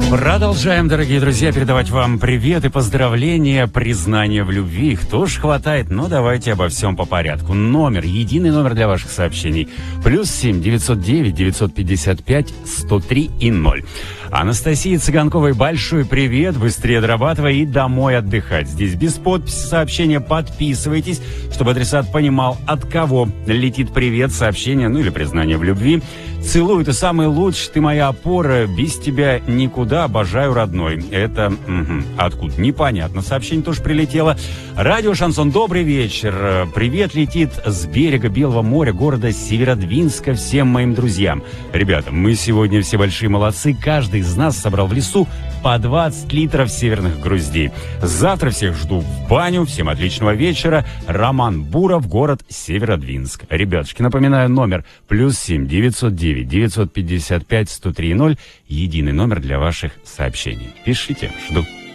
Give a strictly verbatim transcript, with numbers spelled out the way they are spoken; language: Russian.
Продолжаем, дорогие друзья, передавать вам привет и поздравления, признания в любви. Их тоже хватает, но давайте обо всем по порядку. Номер, единый номер для ваших сообщений. Плюс семь девятьсот девять девятьсот пятьдесят пять сто три и ноль. Анастасии Цыганковой большой привет, быстрее дорабатывай и домой отдыхать. Здесь без подписи сообщения, подписывайтесь, чтобы адресат понимал, от кого летит привет, сообщение, ну или признание в любви. Целую, ты самый лучший, ты моя опора, без тебя никуда, обожаю, родной. Это угу, откуда? Непонятно. Сообщение тоже прилетело. Радио «Шансон», добрый вечер. Привет летит с берега Белого моря, города Северодвинска, всем моим друзьям. Ребята, мы сегодня все большие молодцы. Каждый из нас собрал в лесу по двадцать литров северных груздей. Завтра всех жду в баню. Всем отличного вечера. Роман Буров, город Северодвинск. Ребятушки, напоминаю, номер плюс семь девятьсот девять девятьсот пятьдесят пять сто три ноль. Единый номер для ваших сообщений. Пишите, жду.